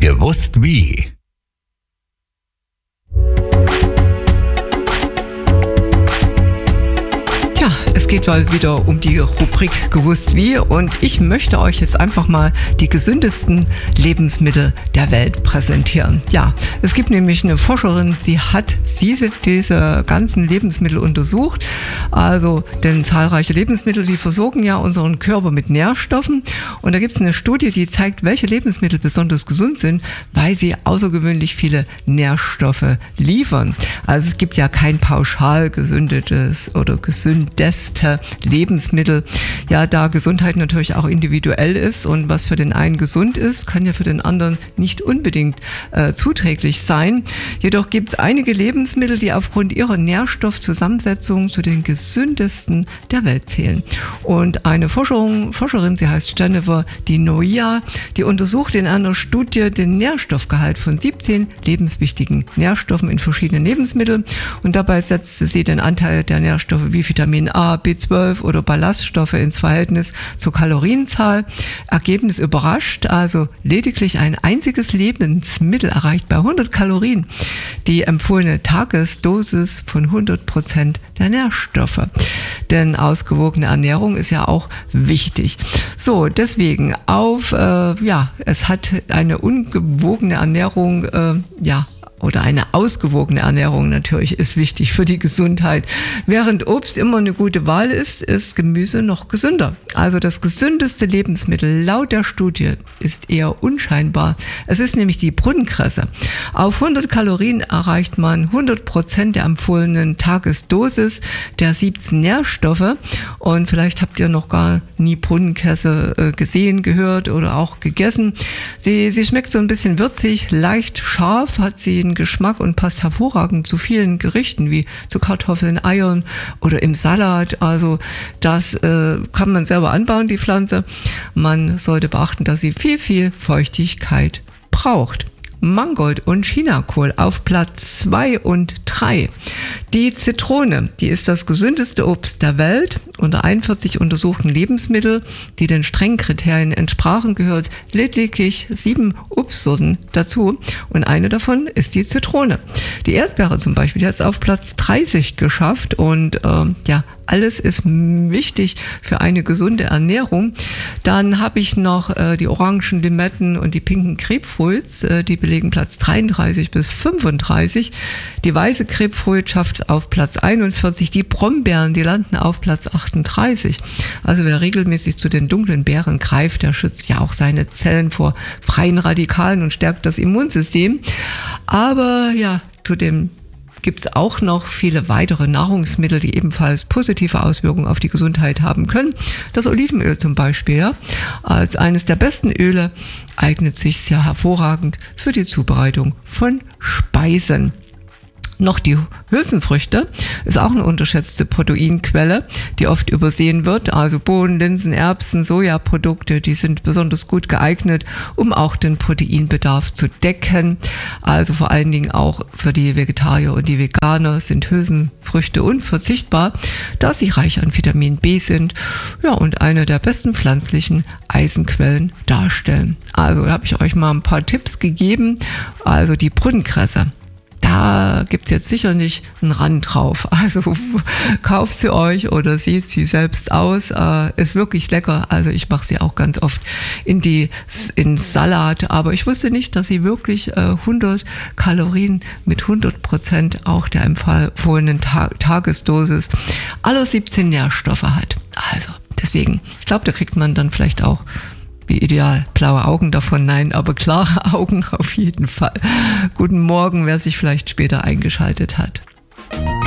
Gewusst wie? Es geht mal wieder um die Rubrik Gewusst wie, und ich möchte euch jetzt einfach mal die gesündesten Lebensmittel der Welt präsentieren. Ja, es gibt nämlich eine Forscherin, die hat diese ganzen Lebensmittel untersucht. Also, denn zahlreiche Lebensmittel, die versorgen ja unseren Körper mit Nährstoffen, und da gibt es eine Studie, die zeigt, welche Lebensmittel besonders gesund sind, weil sie außergewöhnlich viele Nährstoffe liefern. Also es gibt ja kein pauschal gesündetes oder gesündeste Lebensmittel. Ja, da Gesundheit natürlich auch individuell ist, und was für den einen gesund ist, kann ja für den anderen nicht unbedingt zuträglich sein. Jedoch gibt es einige Lebensmittel, die aufgrund ihrer Nährstoffzusammensetzung zu den gesündesten der Welt zählen. Und eine Forscherin, sie heißt Jennifer Di Noia, die untersucht in einer Studie den Nährstoffgehalt von 17 lebenswichtigen Nährstoffen in verschiedenen Lebensmitteln, und dabei setzte sie den Anteil der Nährstoffe wie Vitamin A, B12 oder Ballaststoffe ins Verhältnis zur Kalorienzahl. Ergebnis überrascht, also lediglich ein einziges Lebensmittel erreicht bei 100 Kalorien die empfohlene Tagesdosis von 100% der Nährstoffe. Denn ausgewogene Ernährung ist ja auch wichtig. So, deswegen es hat eine ungewogene Ernährung, oder eine ausgewogene Ernährung natürlich ist wichtig für die Gesundheit. Während Obst immer eine gute Wahl ist Gemüse noch gesünder. Also das gesündeste Lebensmittel laut der Studie ist eher unscheinbar. Es ist nämlich die Brunnenkresse. Auf 100 Kalorien erreicht man 100% der empfohlenen Tagesdosis der 17 Nährstoffe. Und vielleicht habt ihr noch gar nie Brunnenkresse gesehen, gehört oder auch gegessen. Sie schmeckt so ein bisschen würzig, leicht scharf, hat sie einen Geschmack und passt hervorragend zu vielen Gerichten wie zu Kartoffeln, Eiern oder im Salat. Also das kann man selber anbauen, die Pflanze. Man sollte beachten, dass sie viel Feuchtigkeit braucht. Mangold und Chinakohl auf Platz 2 und 3. Die Zitrone, die ist das gesündeste Obst der Welt. Unter 41 untersuchten Lebensmittel, die den strengen Kriterien entsprachen, gehört lediglich 7 Obstsorten dazu, und eine davon ist die Zitrone. Die Erdbeere zum Beispiel, die hat es auf Platz 30 geschafft, und alles ist wichtig für eine gesunde Ernährung. Dann habe ich noch die orangen Limetten und die pinken Grapefruits, die belegen Platz 33 bis 35. Die weiße Grapefruit schafft auf Platz 41. Die Brombeeren, die landen auf Platz 38. Also wer regelmäßig zu den dunklen Beeren greift, der schützt ja auch seine Zellen vor freien Radikalen und stärkt das Immunsystem. Aber zudem gibt es auch noch viele weitere Nahrungsmittel, die ebenfalls positive Auswirkungen auf die Gesundheit haben können. Das Olivenöl zum Beispiel, als eines der besten Öle, eignet sich sehr hervorragend für die Zubereitung von Speisen. Noch die Hülsenfrüchte ist auch eine unterschätzte Proteinquelle, die oft übersehen wird. Also Bohnen, Linsen, Erbsen, Sojaprodukte, die sind besonders gut geeignet, um auch den Proteinbedarf zu decken. Also vor allen Dingen auch für die Vegetarier und die Veganer sind Hülsenfrüchte unverzichtbar, da sie reich an Vitamin B sind, und eine der besten pflanzlichen Eisenquellen darstellen. Also da habe ich euch mal ein paar Tipps gegeben. Also die Brunnenkresse. Da gibt es jetzt sicher nicht einen Rand drauf. Also kauft sie euch oder seht sie selbst aus. Ist wirklich lecker. Also ich mache sie auch ganz oft in Salat. Aber ich wusste nicht, dass sie wirklich 100 Kalorien mit 100% auch der empfohlenen Tagesdosis aller 17 Nährstoffe hat. Also deswegen, ich glaube, da kriegt man dann vielleicht auch wie ideal blaue Augen davon, nein, aber klare Augen auf jeden Fall. Guten Morgen, wer sich vielleicht später eingeschaltet hat.